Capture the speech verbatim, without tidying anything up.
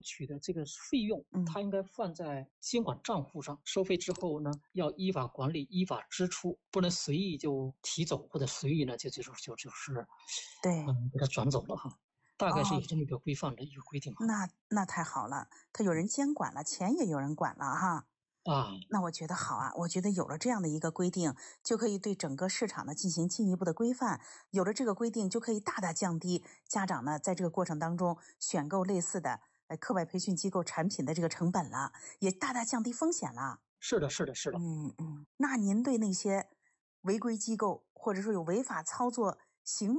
取的这个费用，它应该放在监管账户上，收费之后呢，要依法管理、依法支出，不能随意就提走或者随意呢就就就就是对， 嗯给它转走了哈。大概是有哦， 这么一个规范的一个规定哈。 那那太好了，他有人监管了，钱也有人管了哈。 啊， 那我觉得好啊，我觉得有了这样的一个规定，就可以对整个市场呢进行进一步的规范。有了这个规定，就可以大大降低家长呢在这个过程当中选购类似的呃课外培训机构产品的这个成本了，也大大降低风险了。 是的，是的，是的。 嗯嗯，那您对那些违规机构或者说有违法操作行